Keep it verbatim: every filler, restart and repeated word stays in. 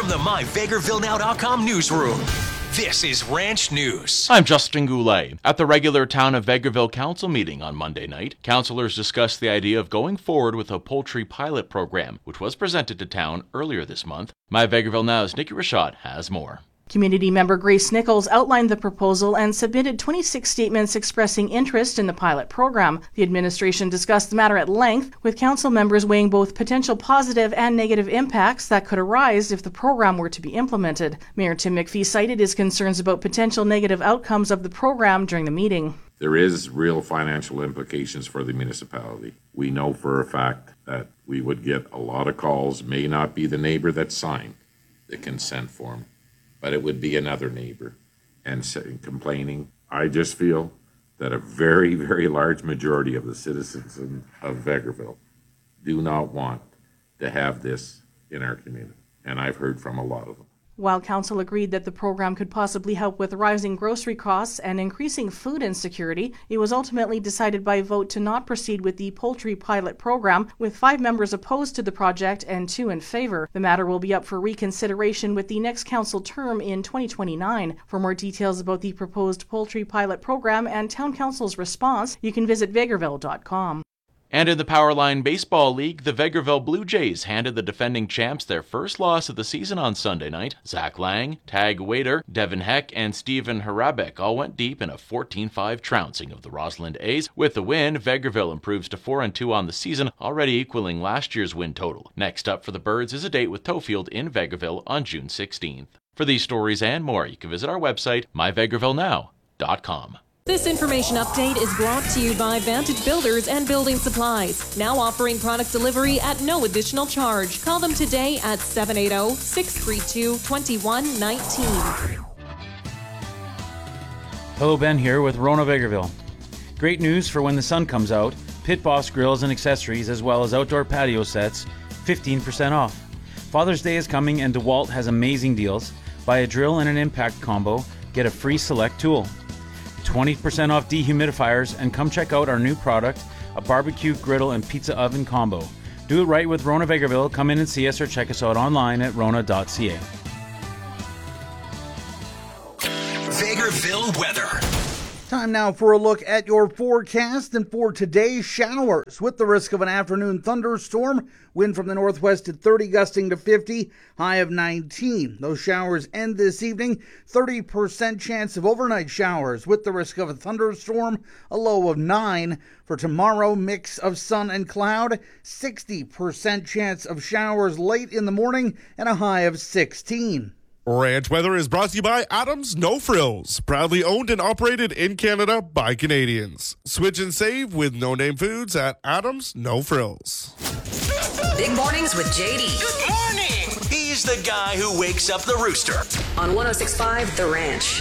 from the my vegreville now dot com newsroom, this is Ranch News. I'm Justin Goulet. At the regular Town of Vegreville Council meeting on Monday night, councillors discussed the idea of going forward with a poultry pilot program, which was presented to town earlier this month. My Vegreville Now's Nikki Rashad has more. Community member Grace Nichols outlined the proposal and submitted twenty-six statements expressing interest in the pilot program. The administration discussed the matter at length, with council members weighing both potential positive and negative impacts that could arise if the program were to be implemented. Mayor Tim McPhee cited his concerns about potential negative outcomes of the program during the meeting. There is real financial implications for the municipality. We know for a fact that we would get a lot of calls, may not be the neighbor that signed the consent form, but it would be another neighbor and complaining. I just feel that a very, very large majority of the citizens of Vegreville do not want to have this in our community, and I've heard from a lot of them. While council agreed that the program could possibly help with rising grocery costs and increasing food insecurity, it was ultimately decided by vote to not proceed with the poultry pilot program, with five members opposed to the project and two in favor. The matter will be up for reconsideration with the next council term in twenty twenty-nine. For more details about the proposed poultry pilot program and town council's response, you can visit vegreville dot com. And in the Powerline Baseball League, the Vegreville Blue Jays handed the defending champs their first loss of the season on Sunday night. Zach Lang, Tag Waiter, Devin Heck, and Stephen Harabek all went deep in a fourteen five trouncing of the Rossland A's. With the win, Vegreville improves to four and two on the season, already equaling last year's win total. Next up for the Birds is a date with Tofield in Vegreville on June sixteenth. For these stories and more, you can visit our website, my vegreville now dot com. This information update is brought to you by Vantage Builders and Building Supplies, now offering product delivery at no additional charge. Call them today at seven eight zero, six three two, two one one nine. Hello, Ben here with Rona Vegreville. Great news for when the sun comes out. Pit Boss grills and accessories, as well as outdoor patio sets, fifteen percent off. Father's Day is coming and DeWalt has amazing deals. Buy a drill and an impact combo, get a free select tool. twenty percent off dehumidifiers, and come check out our new product, a barbecue griddle and pizza oven combo. Do it right with Rona Vegreville. Come in and see us or check us out online at rona dot c a. Vegreville weather. Time now for a look at your forecast, and for today, showers with the risk of an afternoon thunderstorm. Wind from the northwest at thirty, gusting to fifty, high of nineteen. Those showers end this evening. thirty percent chance of overnight showers with the risk of a thunderstorm, a low of nine. For tomorrow, mix of sun and cloud, sixty percent chance of showers late in the morning, and a high of sixteen. Ranch Weather is brought to you by Adams No Frills, proudly owned and operated in Canada by Canadians. Switch and save with No Name Foods at Adams No Frills. Big mornings with J D. Good morning! He's the guy who wakes up the rooster. On one oh six point five The Ranch.